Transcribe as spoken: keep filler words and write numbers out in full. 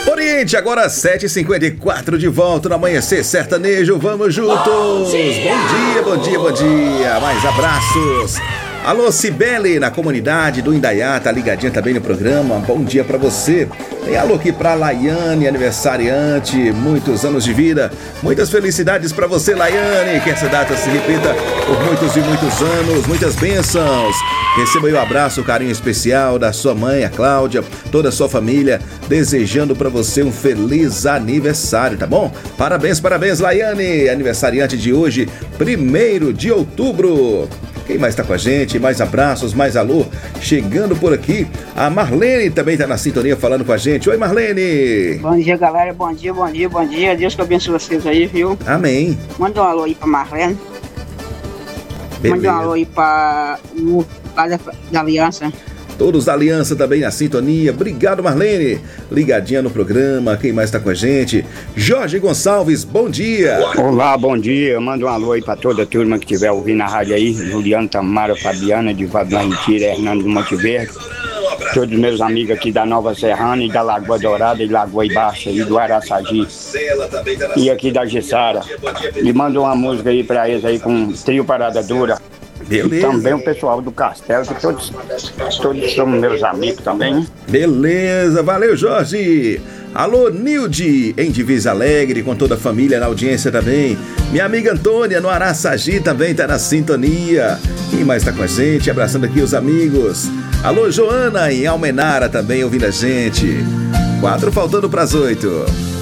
Oriente, agora sete e cinquenta e quatro de volta no Amanhecer Sertanejo. Vamos juntos! Bom dia, bom dia, bom dia. Mais abraços. Alô, Cibele, na comunidade do Indaiá, tá ligadinha também no programa. Bom dia pra você. Tem alô aqui pra Laiane, aniversariante, muitos anos de vida. Muitas felicidades pra você, Laiane. Que essa data se repita por muitos e muitos anos. Muitas bênçãos. Receba aí o abraço, o carinho especial da sua mãe, a Cláudia, toda a sua família, desejando pra você um feliz aniversário, tá bom? Parabéns, parabéns, Laiane, aniversariante de hoje, primeiro de outubro. Quem mais tá com a gente? Mais abraços, mais alô. Chegando por aqui, a Marlene também tá na sintonia falando com a gente. Oi, Marlene. Bom dia, galera. Bom dia, bom dia, bom dia. Deus que abençoe vocês aí, viu? Amém. Manda um alô aí pra Marlene. Beleza. Manda um alô aí pra o lá da, da Aliança. Todos da Aliança também na sintonia. Obrigado, Marlene. Ligadinha no programa. Quem mais tá com a gente? Jorge Gonçalves, bom dia. Olá, bom dia. Manda um alô aí pra toda a turma que estiver ouvindo a rádio aí. Juliano, Tamara, Fabiana, de Vadlaintira, Hernando do Monte Verde. Todos os meus amigos aqui da Nova Serrana e da Lagoa Dourada e Lagoa Baixa e do Araçagi. E aqui da Gessara. E manda uma música aí pra eles aí com Trio Parada Dura. Beleza. E também o pessoal do Castelo, que todos, todos são meus amigos também. Beleza, valeu, Jorge. Alô, Nilde, em Divisa Alegre, com toda a família na audiência também. Minha amiga Antônia, no Araçagi, também tá na sintonia. Quem mais tá com a gente? Abraçando aqui os amigos. Alô, Joana, em Almenara também ouvindo a gente. Quatro faltando pras oito.